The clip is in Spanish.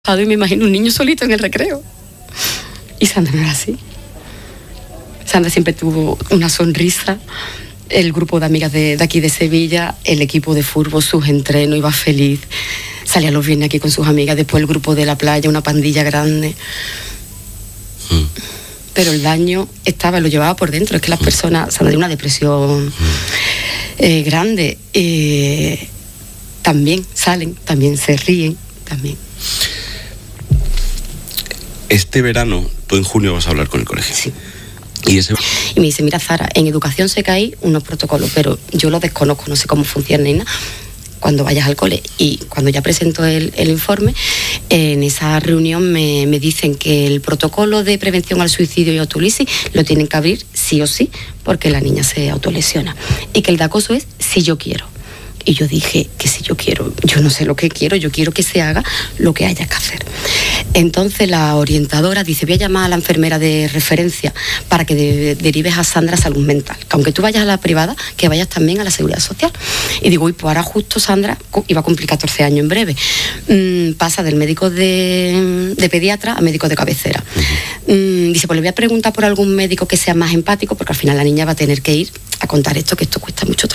Y me imagino un niño solito en el recreo. Y Sandra no era así. Sandra siempre tuvo una sonrisa. El grupo de amigas de aquí de Sevilla, el equipo de fútbol, sus entrenos, iba feliz. Salía los viernes aquí con sus amigas, después el grupo de la playa, una pandilla grande. Pero el daño estaba, lo llevaba por dentro. Es que las personas, Sandra, de una depresión grande, también salen, también se ríen, también. Este verano, tú en junio vas a hablar con el colegio. Sí. Y me dice, mira Zara, en educación sé que hay unos protocolos, pero yo los desconozco, no sé cómo funcionan ni nada. Cuando vayas al cole, y cuando ya presento el informe, en esa reunión me dicen que el protocolo de prevención al suicidio y autolisis lo tienen que abrir sí o sí, porque la niña se autolesiona, y que el de acoso es si yo quiero. Y yo dije que si yo quiero, yo no sé lo que quiero, yo quiero que se haga lo que haya que hacer. Entonces la orientadora dice, voy a llamar a la enfermera de referencia para que derives a Sandra a salud mental, que aunque tú vayas a la privada, que vayas también a la seguridad social. Y digo, pues ahora justo Sandra iba a cumplir 14 años en breve, pasa del médico de pediatra a médico de cabecera. Dice, pues le voy a preguntar por algún médico que sea más empático, porque al final la niña va a tener que ir a contar esto, que esto cuesta mucho trabajo.